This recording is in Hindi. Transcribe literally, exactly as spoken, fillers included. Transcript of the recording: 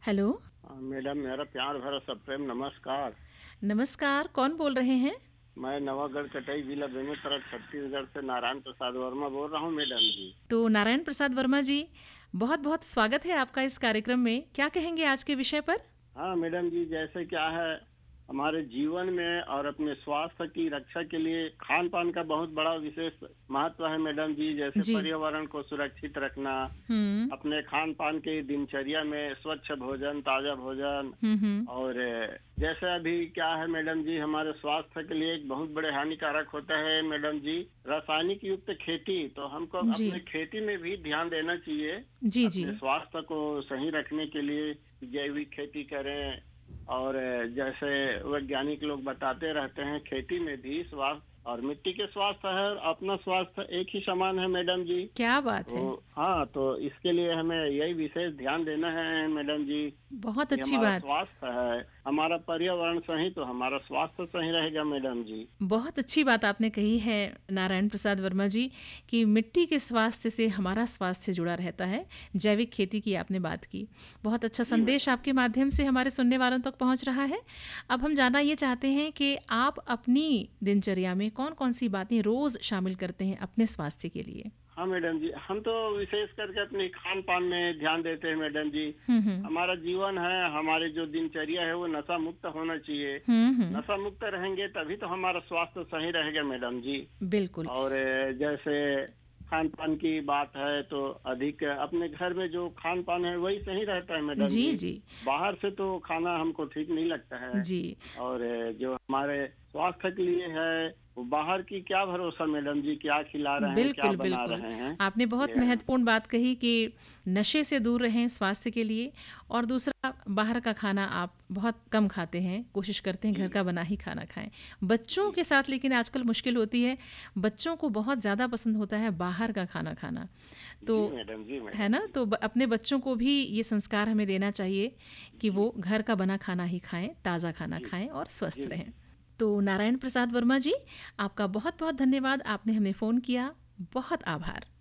हेलो। हाँ, मैडम मेरा प्यार भरा सप्रेम नमस्कार। नमस्कार, कौन बोल रहे हैं? मैं नवागढ़ कटाई जिला बेमेतरा छत्तीसगढ़ से नारायण प्रसाद वर्मा बोल रहा हूँ मैडम जी। तो नारायण प्रसाद वर्मा जी, बहुत बहुत स्वागत है आपका इस कार्यक्रम में। क्या कहेंगे आज के विषय पर? हाँ मैडम जी, जैसे क्या है हमारे जीवन में और अपने स्वास्थ्य की रक्षा के लिए खान पान का बहुत बड़ा विशेष महत्व है मैडम जी। जैसे जी। पर्यावरण को सुरक्षित रखना, हम्म अपने खान पान के दिनचर्या में स्वच्छ भोजन, ताजा भोजन। हम्म हम्म और जैसे अभी क्या है मैडम जी, हमारे स्वास्थ्य के लिए एक बहुत बड़े हानिकारक होता है मैडम जी रासायनिक युक्त खेती। तो हमको जी अपने खेती में भी ध्यान देना चाहिए। जी जी। अपने स्वास्थ्य को सही रखने के लिए जैविक खेती करें। और जैसे वैज्ञानिक लोग बताते रहते हैं, खेती में भी स्वास्थ्य और मिट्टी के स्वास्थ्य है और अपना स्वास्थ्य एक ही समान है मैडम जी। क्या बात है। तो हाँ, तो इसके लिए हमें यही विशेष ध्यान देना है मैडम जी बहुत कि अच्छी हमारा बात। स्वास्थ्य है, हमारा पर्यावरण सही तो हमारा स्वास्थ्य सही रहेगा मैडम जी। बहुत अच्छी बात आपने कही है नारायण प्रसाद वर्मा जी कि मिट्टी के स्वास्थ्य से हमारा स्वास्थ्य जुड़ा रहता है। जैविक खेती की आपने बात की, बहुत अच्छा जी संदेश मैडम। आपके माध्यम से हमारे सुनने वालों तक पहुंच रहा है। अब हम जानना ये चाहते हैं कि आप अपनी दिनचर्या में कौन कौन सी बातें रोज शामिल करते हैं अपने स्वास्थ्य के लिए? हाँ मैडम जी, हम तो विशेष करके अपने खान पान में ध्यान देते हैं मैडम जी। हम्म हम्म हमारा जीवन है, हमारे जो दिनचर्या है वो नशा मुक्त होना चाहिए। हम्म हम्म नशा मुक्त रहेंगे तभी तो हमारा स्वास्थ्य सही रहेगा मैडम जी। बिल्कुल। और अ, जैसे खान पान की बात है तो अधिक अपने घर में जो खान पान है वही सही रहता है मैडम जी जी। जी बाहर से तो खाना हमको ठीक नहीं लगता है। जी। और अ, जो हमारे स्वास्थ्य के लिए है वो बाहर की क्या भरोसा मैडम जी, क्या खिला रहे हैं, क्या बिल्कुल बना बिल्कुल। रहे हैं। आपने बहुत ये है। महत्वपूर्ण बात कही कि नशे से दूर रहें स्वास्थ्य के लिए। और दूसरा, बाहर का खाना आप बहुत कम खाते हैं, कोशिश करते हैं जी घर का बना ही खाना खाएं। बच्चों जी के साथ लेकिन आजकल मुश्किल होती है। बच्चों को बहुत ज़्यादा पसंद होता है बाहर का खाना खाना। तो जी मैडम, जी है मैडम ना, जी। तो ब- अपने बच्चों को भी ये संस्कार हमें देना चाहिए कि जी वो घर का बना खाना ही खाएं, ताज़ा खाना जी खाएं और स्वस्थ जी रहें। तो नारायण प्रसाद वर्मा जी, आपका बहुत बहुत धन्यवाद, आपने हमें फ़ोन किया। बहुत आभार।